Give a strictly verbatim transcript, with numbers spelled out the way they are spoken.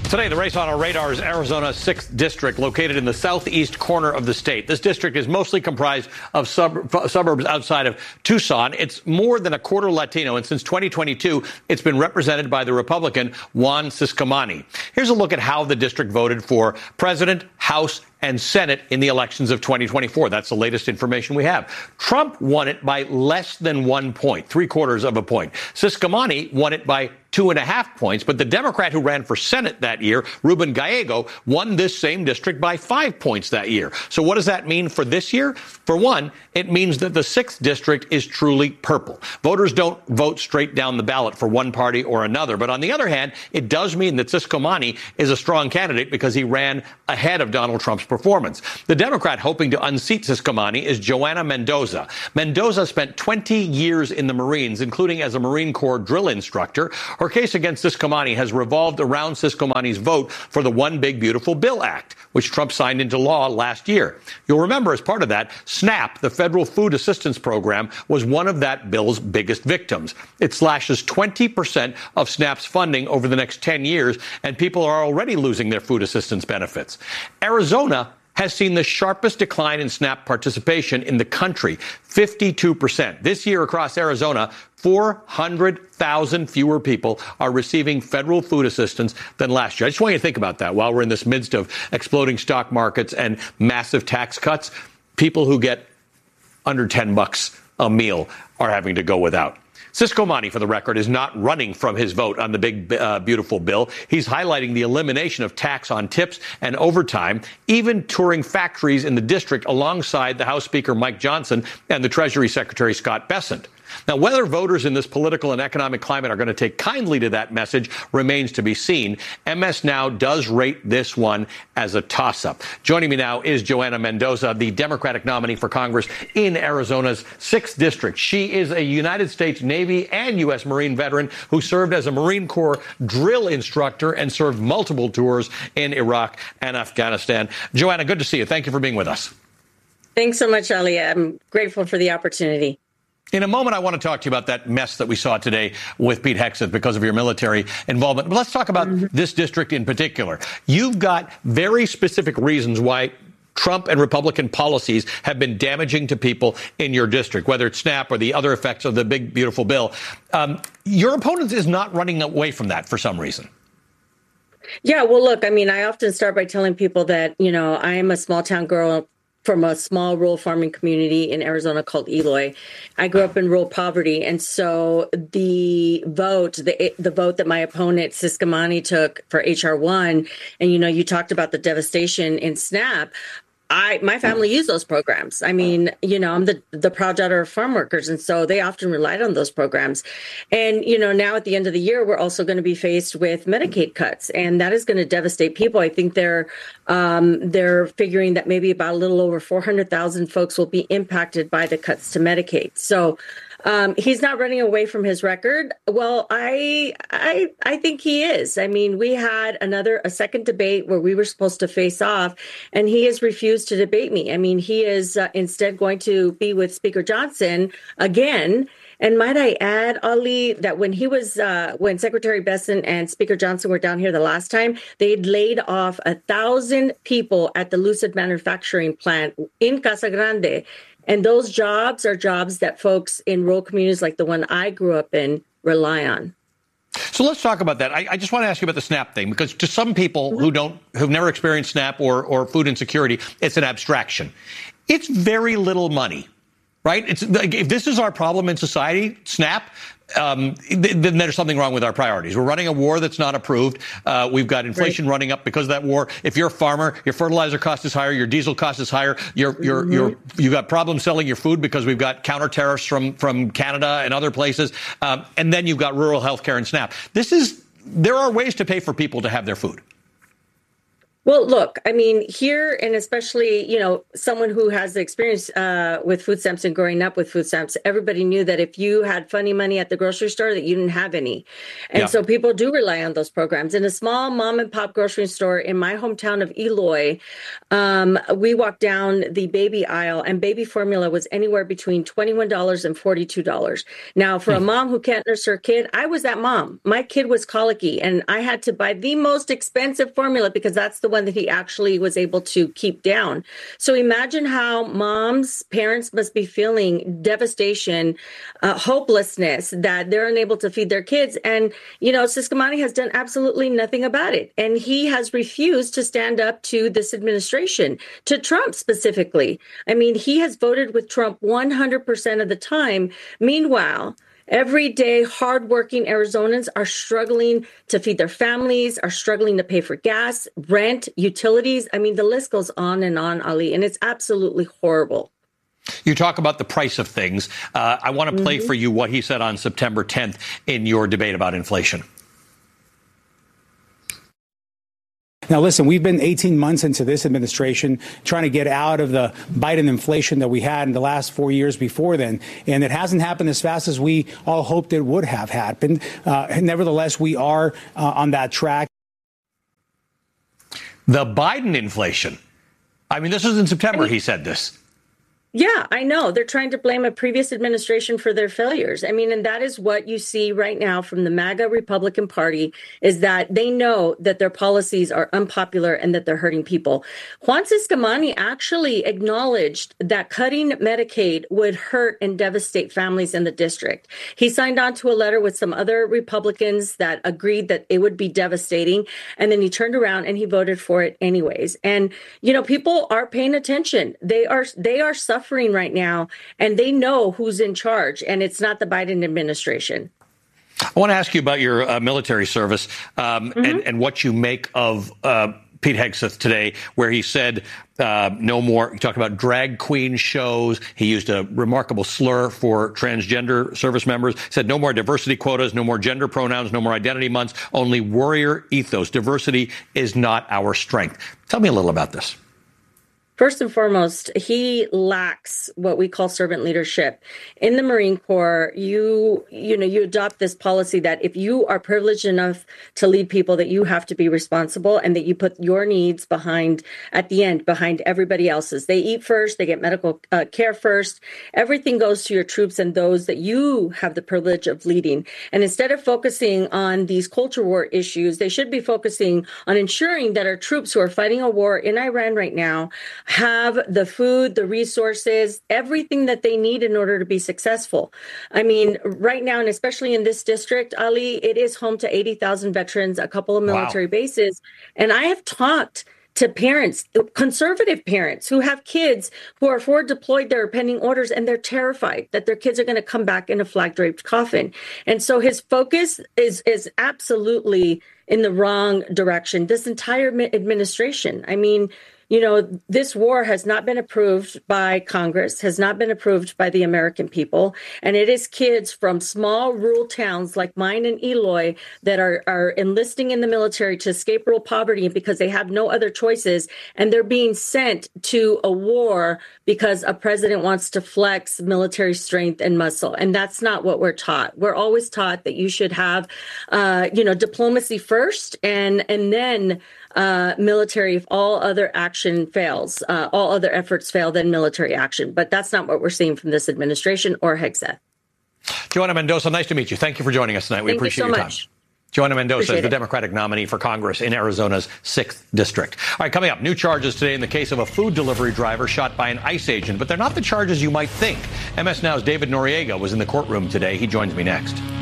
Today, the race on our radar is Arizona's sixth district, located in the southeast corner of the state. This district is mostly comprised of sub- suburbs outside of Tucson. It's more than a quarter Latino, and since twenty twenty-two, it's been represented by the Republican Juan Ciscomani. Here's a look at how the district voted for president, House, and Senate in the elections of twenty twenty-four. That's the latest information we have. Trump won it by less than one point, three quarters of a point. Ciscomani won it by two and a half points, but the Democrat who ran for Senate that year, Ruben Gallego, won this same district by five points that year. So what does that mean for this year? For one, it means that the sixth district is truly purple. Voters don't vote straight down the ballot for one party or another. But on the other hand, it does mean that Ciscomani is a strong candidate because he ran ahead of Donald Trump's performance. The Democrat hoping to unseat Ciscomani is Joanna Mendoza. Mendoza spent twenty years in the Marines, including as a Marine Corps drill instructor. Her case against Ciscomani has revolved around Ciscomani's vote for the One Big Beautiful Bill Act, which Trump signed into law last year. You'll remember, as part of that, SNAP, the federal food assistance program, was one of that bill's biggest victims. It slashes twenty percent of SNAP's funding over the next ten years, and people are already losing their food assistance benefits. Arizona has seen the sharpest decline in SNAP participation in the country, fifty-two percent. This year across Arizona, four hundred thousand fewer people are receiving federal food assistance than last year. I just want you to think about that while we're in this midst of exploding stock markets and massive tax cuts. People who get under ten bucks a meal are having to go without. Ciscomani, for the record, is not running from his vote on the big, uh, beautiful bill. He's highlighting the elimination of tax on tips and overtime, even touring factories in the district alongside the House Speaker Mike Johnson and the Treasury Secretary Scott Bessent. Now, whether voters in this political and economic climate are going to take kindly to that message remains to be seen. M S Now does rate this one as a toss-up. Joining me now is Joanna Mendoza, the Democratic nominee for Congress in Arizona's sixth district. She is a United States Navy and U S Marine veteran who served as a Marine Corps drill instructor and served multiple tours in Iraq and Afghanistan. Joanna, good to see you. Thank you for being with us. Thanks so much, Ali. I'm grateful for the opportunity. In a moment, I want to talk to you about that mess that we saw today with Pete Hegseth because of your military involvement. But let's talk about mm-hmm. this district in particular. You've got very specific reasons why Trump and Republican policies have been damaging to people in your district, whether it's SNAP or the other effects of the big, beautiful bill. Um, your opponent is not running away from that for some reason. Yeah, well, look, I mean, I often start by telling people that, you know, I am a small town girl from a small rural farming community in Arizona called Eloy. I grew up in rural poverty. And so the vote, the the vote that my opponent Ciscomani took for H R one, and, you know, you talked about the devastation in SNAP. I, my family used those programs. I mean, you know, I'm the, the proud daughter of farm workers. And so they often relied on those programs. And, you know, now at the end of the year, we're also going to be faced with Medicaid cuts, and that is going to devastate people. I think they're um, they're figuring that maybe about a little over four hundred thousand folks will be impacted by the cuts to Medicaid. So Um, he's not running away from his record. Well, I, I, I think he is. I mean, we had another, a second debate where we were supposed to face off, and he has refused to debate me. I mean, he is uh, instead going to be with Speaker Johnson again. And might I add, Ali, that when he was, uh, when Secretary Bessent and Speaker Johnson were down here the last time, they'd laid off a thousand people at the Lucid manufacturing plant in Casa Grande. And those jobs are jobs that folks in rural communities like the one I grew up in rely on. So let's talk about that. I, I just want to ask you about the SNAP thing, because to some people mm-hmm. who don't, who've never experienced SNAP or, or food insecurity, it's an abstraction. It's very little money, right? It's, if this is our problem in society, SNAP, um, then there's something wrong with our priorities. We're running a war that's not approved. Uh, we've got inflation right. running up because of that war. If you're a farmer, your fertilizer cost is higher, your diesel cost is higher. You're, you're, mm-hmm. you're, you've got problems selling your food because we've got counter tariffs from, from Canada and other places. Um, and then you've got rural health care and SNAP. This is, there are ways to pay for people to have their food. Well, look, I mean, here, and especially, you know, someone who has the experience uh, with food stamps and growing up with food stamps, everybody knew that if you had funny money at the grocery store, that you didn't have any. And Yeah. so people do rely on those programs. In a small mom and pop grocery store in my hometown of Eloy, um, we walked down the baby aisle and baby formula was anywhere between twenty-one dollars and forty-two dollars. Now, for a mom who can't nurse her kid, I was that mom. My kid was colicky and I had to buy the most expensive formula because that's the one that he actually was able to keep down. So imagine how moms, parents must be feeling devastation, uh, hopelessness that they're unable to feed their kids. And, you know, Ciscomani has done absolutely nothing about it. And he has refused to stand up to this administration, to Trump specifically. I mean, he has voted with Trump one hundred percent of the time. Meanwhile, everyday hardworking Arizonans are struggling to feed their families, are struggling to pay for gas, rent, utilities. I mean, the list goes on and on, Ali, and it's absolutely horrible. You talk about the price of things. Uh, I want to play Mm-hmm. for you what he said on September tenth in your debate about inflation. Now, listen, we've been eighteen months into this administration trying to get out of the Biden inflation that we had in the last four years before then. And it hasn't happened as fast as we all hoped it would have happened. Uh, nevertheless, we are uh, on that track. The Biden inflation. I mean, this was in September he said this. Yeah, I know. They're trying to blame a previous administration for their failures. I mean, and that is what you see right now from the MAGA Republican Party, is that they know that their policies are unpopular and that they're hurting people. Juan Ciscomani actually acknowledged that cutting Medicaid would hurt and devastate families in the district. He signed on to a letter with some other Republicans that agreed that it would be devastating. And then he turned around and he voted for it anyways. And, you know, people are paying attention. They are, they are suffering. Suffering right now, and they know who's in charge, and it's not the Biden administration. I want to ask you about your uh, military service um, mm-hmm. and, and what you make of uh, Pete Hegseth today, where he said uh, no more. He talked about drag queen shows. He used a remarkable slur for transgender service members. Said no more diversity quotas, no more gender pronouns, no more identity months, only warrior ethos. Diversity is not our strength. Tell me a little about this. First and foremost, he lacks what we call servant leadership. In the Marine Corps, you you know, you adopt this policy that if you are privileged enough to lead people, that you have to be responsible and that you put your needs behind, at the end, behind everybody else's. They eat first, they get medical uh, care first. Everything goes to your troops and those that you have the privilege of leading. And instead of focusing on these culture war issues, they should be focusing on ensuring that our troops who are fighting a war in Iran right now have the food, the resources, everything that they need in order to be successful. I mean, right now, and especially in this district, Ali, it is home to eighty thousand veterans, a couple of military wow. bases. And I have talked to parents, conservative parents who have kids who are forward deployed, they're pending orders, and they're terrified that their kids are going to come back in a flag draped coffin. And so his focus is, is absolutely in the wrong direction. This entire administration, I mean, you know, this war has not been approved by Congress, has not been approved by the American people. And it is kids from small rural towns like mine in Eloy that are, are enlisting in the military to escape rural poverty because they have no other choices. And they're being sent to a war because a president wants to flex military strength and muscle. And that's not what we're taught. We're always taught that you should have, uh, you know, diplomacy first and, and then Uh, military if all other action fails, uh, all other efforts fail, then military action. But that's not what we're seeing from this administration or Hegseth. Joanna Mendoza, nice to meet you. Thank you for joining us tonight. We Thank appreciate you so your much. time. Joanna Mendoza Appreciate is the it. Democratic nominee for Congress in Arizona's sixth District. All right, coming up, new charges today in the case of a food delivery driver shot by an ICE agent, but they're not the charges you might think. M S Now's David Noriega was in the courtroom today. He joins me next.